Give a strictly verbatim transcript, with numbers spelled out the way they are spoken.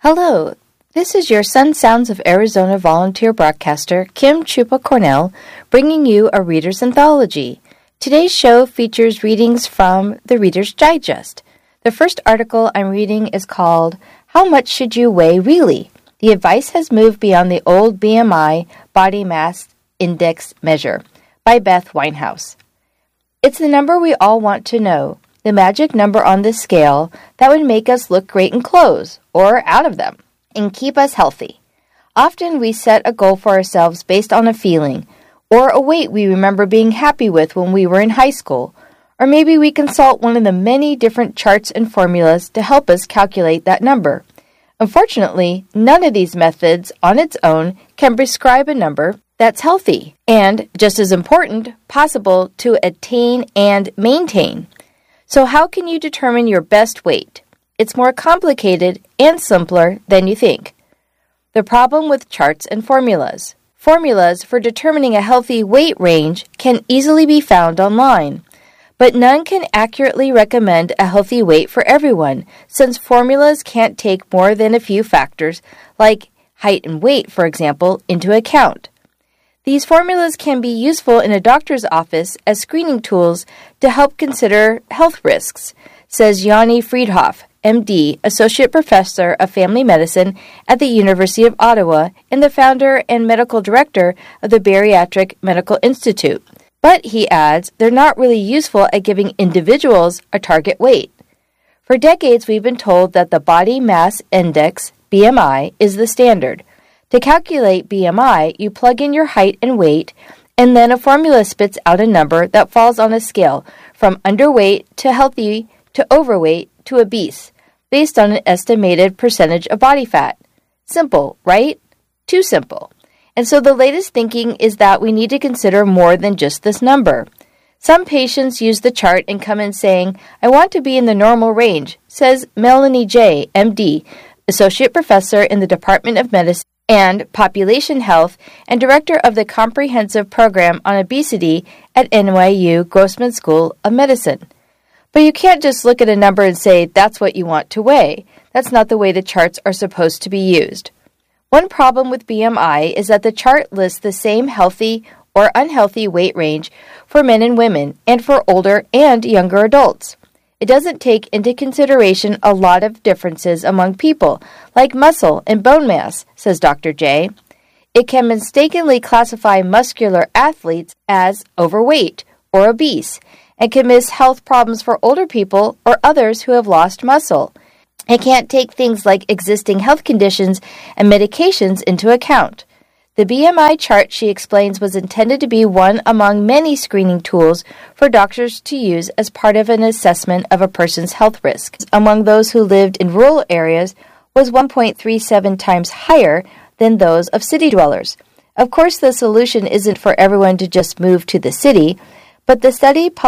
Hello, this is your Sun Sounds of Arizona volunteer broadcaster, Kim Chupa Cornell, bringing you a Reader's Anthology. Today's show features readings from the Reader's Digest. The first article I'm reading is called, How Much Should You Weigh Really? The advice has moved beyond the old B M I body mass index measure, by Beth Winehouse. It's the number we all want to know, the magic number on the scale that would make us look great in clothes, or out of them, and keep us healthy. Often we set a goal for ourselves based on a feeling, or a weight we remember being happy with when we were in high school, or maybe we consult one of the many different charts and formulas to help us calculate that number. Unfortunately, none of these methods on its own can prescribe a number that's healthy, and, just as important, possible to attain and maintain. So how can you determine your best weight? It's more complicated and simpler than you think. The problem with charts and formulas. Formulas for determining a healthy weight range can easily be found online, but none can accurately recommend a healthy weight for everyone, since formulas can't take more than a few factors, like height and weight, for example, into account. These formulas can be useful in a doctor's office as screening tools to help consider health risks, says Yanni Friedhoff, M D, Associate Professor of Family Medicine at the University of Ottawa and the founder and medical director of the Bariatric Medical Institute. But, he adds, they're not really useful at giving individuals a target weight. For decades, we've been told that the body mass index, B M I, is the standard. To calculate B M I, you plug in your height and weight, and then a formula spits out a number that falls on a scale from underweight to healthy to overweight to obese, based on an estimated percentage of body fat. Simple, right? Too simple. And so the latest thinking is that we need to consider more than just this number. Some patients use the chart and come in saying, I want to be in the normal range, says Melanie J., M D, Associate Professor in the Department of Medicine and Population Health and Director of the Comprehensive Program on Obesity at N Y U Grossman School of Medicine. But you can't just look at a number and say that's what you want to weigh. That's not the way the charts are supposed to be used. One problem with B M I is that the chart lists the same healthy or unhealthy weight range for men and women and for older and younger adults. It doesn't take into consideration a lot of differences among people, like muscle and bone mass, says Doctor J. It can mistakenly classify muscular athletes as overweight or obese, and can miss health problems for older people or others who have lost muscle. It can't take things like existing health conditions and medications into account. The B M I chart, she explains, was intended to be one among many screening tools for doctors to use as part of an assessment of a person's health risks. Among those who lived in rural areas was one point three seven times higher than those of city dwellers. Of course, the solution isn't for everyone to just move to the city, but the study